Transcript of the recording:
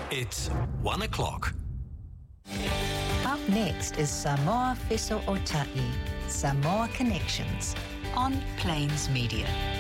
It's 1 o'clock. Up next is Samoa Fiso Ota'i, Samoa Connections, on Plains Media.